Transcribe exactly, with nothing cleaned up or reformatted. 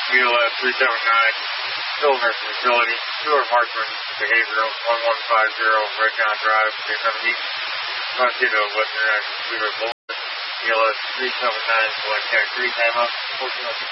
E L S three seven nine, Still Nursing Facility, Stuart Marksman Behavioral, one one five zero, Red John Drive, Daytona Beach, Montego, Western International Freeway Boulevard, E L S three seven nine, Select Taxi, time up, fourteen